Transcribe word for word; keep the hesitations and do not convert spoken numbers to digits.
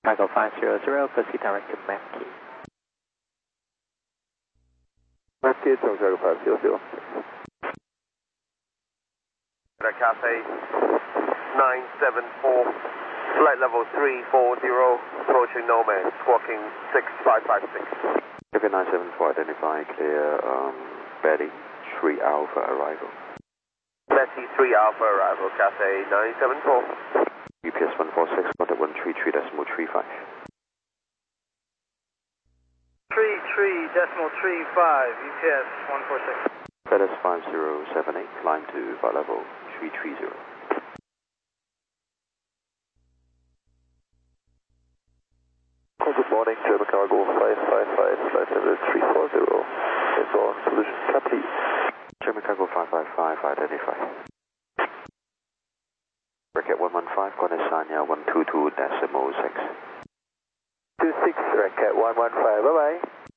Cargo five zero zero, proceed direct to Mankey. Mankey, Cargo five zero zero. Cathay nine seven four, flight level three four zero, approaching Nomad, squawking six five five six. Cathay nine seven four, identify, clear, um, Betty, three Alpha arrival. Betty three Alpha arrival, Cathay nine seven four. U P S one four six, contact one three three decimal three five. three three decimal three five, U P S one four six. F S five zero seven eight, climb to flight level three three zero. Good morning, German Cargo five five five, flight level three four zero. It's on solution complete. German Cargo five five five, identify. Bracket one one five, Konesanya one two two decimal six. two six, Racket one one five, bye bye.